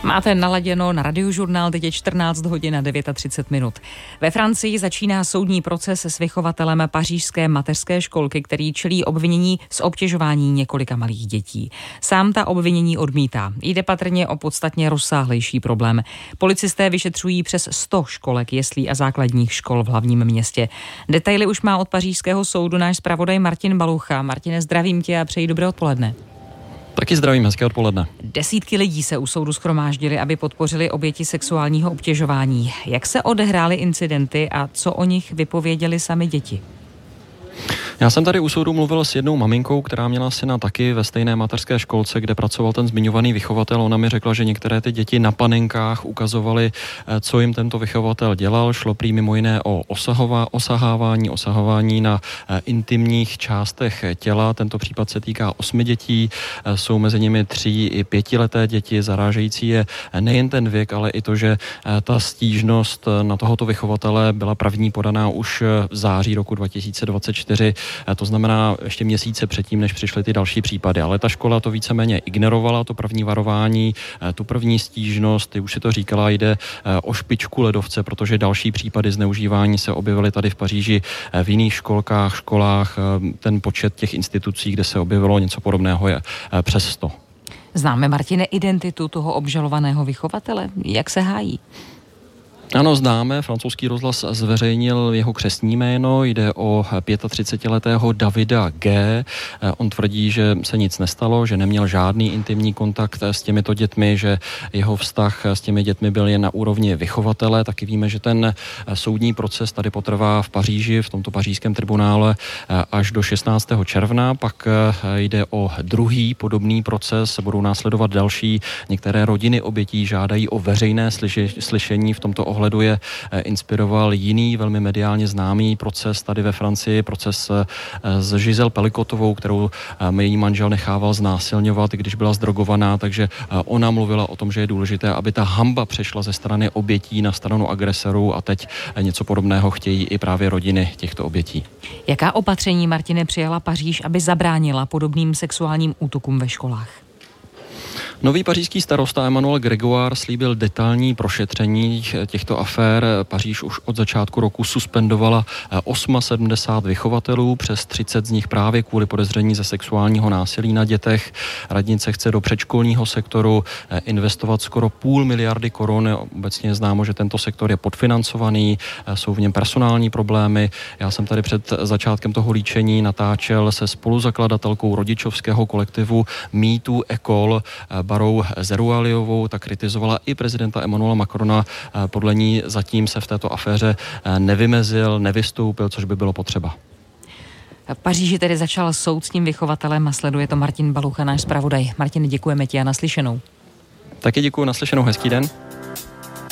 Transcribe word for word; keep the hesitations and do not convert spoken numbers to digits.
Máte naladěno na Radiožurnál, teď je čtrnáct hodin a třicet devět minut. Ve Francii začíná soudní proces s vychovatelem pařížské mateřské školky, který čelí obvinění z obtěžování několika malých dětí. Sám ta obvinění odmítá. Jde patrně o podstatně rozsáhlejší problém. Policisté vyšetřují přes sto školek, jeslí a základních škol v hlavním městě. Detaily už má od pařížského soudu náš zpravodaj Martin Balucha. Martine, zdravím tě a přeji dobré odpoledne. Taky zdravím, hezké odpoledne. Desítky lidí se u soudu shromáždili, aby podpořili oběti sexuálního obtěžování. Jak se odehrály incidenty a co o nich vypověděli sami děti? Já jsem tady u soudu mluvil s jednou maminkou, která měla syna taky ve stejné mateřské školce, kde pracoval ten zmiňovaný vychovatel. Ona mi řekla, že některé ty děti na panenkách ukazovaly, co jim tento vychovatel dělal. Šlo prý mimo jiné o osahová, osahávání, osahování na intimních částech těla. Tento případ se týká osmi dětí, jsou mezi nimi tří i pětileté děti. Zarážející je nejen ten věk, ale i to, že ta stížnost na tohoto vychovatele byla první podaná už v září roku dva tisíce dvacet čtyři. To znamená ještě měsíce předtím, než přišly ty další případy. Ale ta škola to víceméně ignorovala, to první varování, tu první stížnost, ty už si to říkala, jde o špičku ledovce, protože další případy zneužívání se objevily tady v Paříži v jiných školkách, školách. Ten počet těch institucí, kde se objevilo něco podobného, je přes sto. Známe, Martine, identitu toho obžalovaného vychovatele? Jak se hájí? Ano, známe, francouzský rozhlas zveřejnil jeho křestní jméno, jde o třicetiletého Davida G. On tvrdí, že se nic nestalo, že neměl žádný intimní kontakt s těmito dětmi, že jeho vztah s těmi dětmi byl jen na úrovni vychovatele. Taky víme, že ten soudní proces tady potrvá v Paříži, v tomto pařížském tribunále až do šestnáctého června, pak jde o druhý podobný proces, budou následovat další. Některé rodiny obětí žádají o veřejné slyšení v tomto ohledu. Je inspiroval jiný velmi mediálně známý proces tady ve Francii, proces s Giselle Pellicotovou, kterou její manžel nechával znásilňovat, když byla zdrogovaná, takže ona mluvila o tom, že je důležité, aby ta hanba přešla ze strany obětí na stranu agresorů a teď něco podobného chtějí i právě rodiny těchto obětí. Jaká opatření, Martine, přijala Paříž, aby zabránila podobným sexuálním útokům ve školách? Nový pařížský starosta Emmanuel Grégoire slíbil detailní prošetření těchto afér. Paříž už od začátku roku suspendovala sedmdesát osm vychovatelů, přes třicet z nich právě kvůli podezření ze sexuálního násilí na dětech. Radnice chce do předškolního sektoru investovat skoro půl miliardy korun. Obecně je známo, že tento sektor je podfinancovaný, jsou v něm personální problémy. Já jsem tady před začátkem toho líčení natáčel se spoluzakladatelkou rodičovského kolektivu Me Too École, Barou Zeroualiovou, tak kritizovala i prezidenta Emmanuela Macrona. Podle ní zatím se v této aféře nevymezil, nevystoupil, což by bylo potřeba. V Paříži tedy začal soud s tím vychovatelem a sleduje to Martin Balucha, náš zpravodaj. Martin, děkujeme ti a naslyšenou. Taky děkuji, naslyšenou, hezký den.